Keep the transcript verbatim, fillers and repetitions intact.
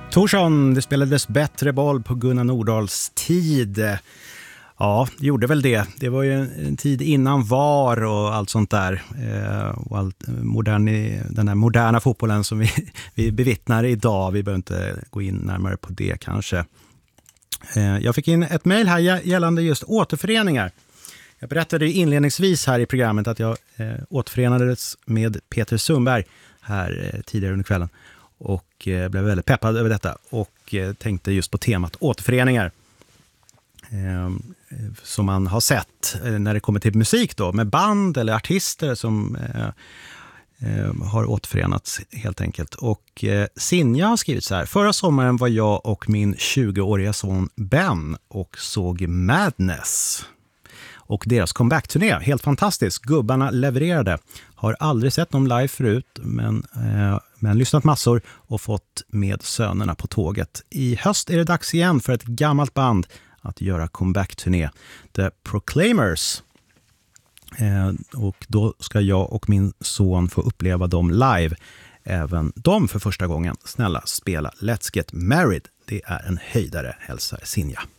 Torsson, det spelades bättre boll på Gunnar Nordahls tid. Ja, det gjorde väl det. Det var ju en tid innan V A R och allt sånt där. Eh, och allt, modern, den här moderna fotbollen som vi, vi bevittnar idag. Vi behöver inte gå in närmare på det kanske. Eh, jag fick in ett mejl här gällande just återföreningar. Jag berättade inledningsvis här i programmet att jag eh, återförenades med Peter Sundberg här eh, tidigare under kvällen. Och eh, blev väldigt peppad över detta. Och eh, tänkte just på temat återföreningar. Eh, som man har sett eh, när det kommer till musik då. Med band eller artister som eh, eh, har återförenats helt enkelt. Och eh, Sinja har skrivit så här. Förra sommaren var jag och min tjugoåriga son Ben och såg Madness. Och deras comeback-turné, helt fantastiskt. Gubbarna levererade. Har aldrig sett dem live förut, men, eh, men lyssnat massor och fått med sönerna på tåget. I höst är det dags igen för ett gammalt band att göra comeback-turné. The Proclaimers. Eh, och då ska jag och min son få uppleva dem live. Även de för första gången. Snälla, spela Let's Get Married. Det är en höjdare, hälsar Sinja.